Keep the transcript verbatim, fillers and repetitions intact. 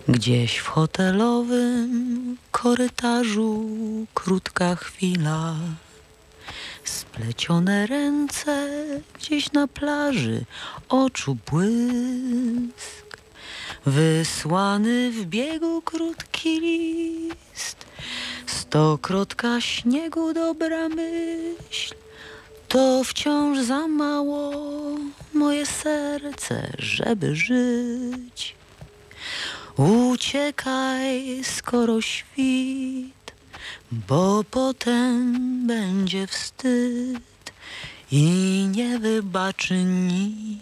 Gdzieś w hotelowym korytarzu krótka chwila. Splecione ręce gdzieś na plaży, oczu błysk. Wysłany w biegu krótki list. Stokrotka śniegu, dobra myśl. To wciąż za mało, moje serce, żeby żyć. Uciekaj, skoro świt, bo potem będzie wstyd i nie wybaczy nikt.